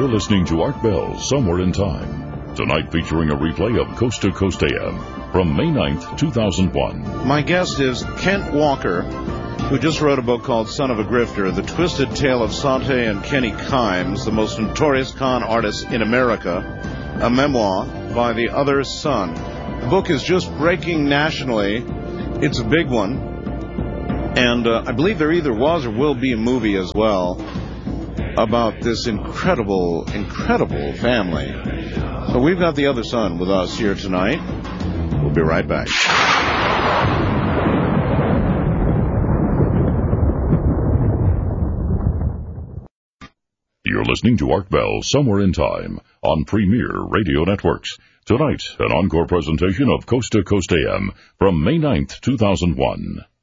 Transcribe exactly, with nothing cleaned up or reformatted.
You're listening to Art Bell, Somewhere in Time. Tonight featuring a replay of Coast to Coast A M from May ninth, two thousand one. My guest is Kent Walker, who just wrote a book called Son of a Grifter, The Twisted Tale of Sante and Kenny Kimes, the most notorious con artists in America, a memoir by the other son. The book is just breaking nationally. It's a big one. And uh, I believe there either was or will be a movie as well about this incredible, incredible family. So we've got the other son with us here tonight. We'll be right back. You're listening to Art Bell, Somewhere in Time on Premier Radio Networks. Tonight, an encore presentation of Coast to Coast A M from May ninth, two thousand one.